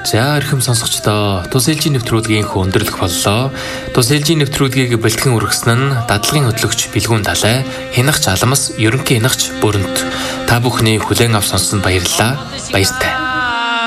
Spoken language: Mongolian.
За эрхэм сонсогчдоо Тус ээлжийн нэвтрүүлгийн өндөрлөх боллоо. Тус ээлжийн нэвтрүүлгийг бэлтгэн үргэсэн нь дадлагын хөтлөгч Билгүүн Далай, хянагч Аламс, ерөнхий хянагч Бүрэнт. Та бүхний хүлээн авч сонссонд баярлалаа. Баяртай.